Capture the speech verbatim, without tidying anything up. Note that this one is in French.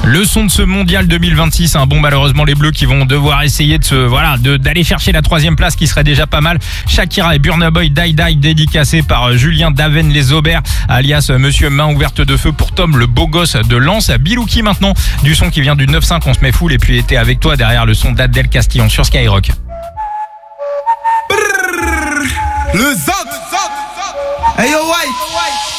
Le son de ce mondial deux mille vingt-six, hein. Bon, malheureusement les Bleus qui vont devoir essayer de se, voilà, de, d'aller chercher la troisième place qui serait déjà pas mal. Shakira et Burna Boy Die Die dédicacé par Julien Daven les Aubert, alias Monsieur Main ouverte de feu pour Tom le beau gosse de Lens. Bilouki maintenant, du son qui vient du neuf cinq, on se met full et puis était avec toi derrière le son d'Adèle Castillon sur Skyrock. Le Zot, Hey yo, ouais.